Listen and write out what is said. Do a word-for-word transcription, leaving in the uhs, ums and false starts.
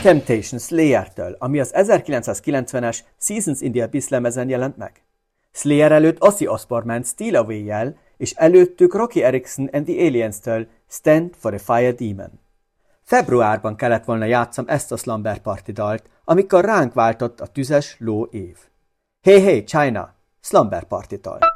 Temptation Slayer-től, ami az ezerkilencszázkilencvenes Seasons in the Abyss lemezen jelent meg. Slayer előtt Ozzy Osbourne ment Steal Away-jel, és előttük Rocky Erickson and the Aliens-től Stand for the Fire Demon. Februárban kellett volna játszam ezt a Slumber Party dalt, amikor ránk váltott a tüzes ló év. Hey Hey China, Slumber Party-tól.